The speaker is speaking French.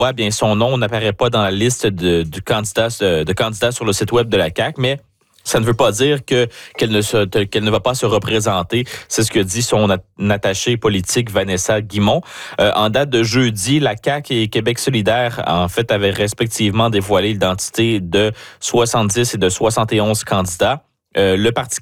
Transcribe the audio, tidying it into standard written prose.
bien, son nom n'apparaît pas dans la liste de candidats sur le site web de la CAQ, mais ça ne veut pas dire qu'elle ne va pas se représenter. C'est ce que dit son attachée politique Vanessa Guimond. En date de jeudi, la CAQ et Québec solidaire, en fait, avaient respectivement dévoilé l'identité de 70 et de 71 candidats. Le Parti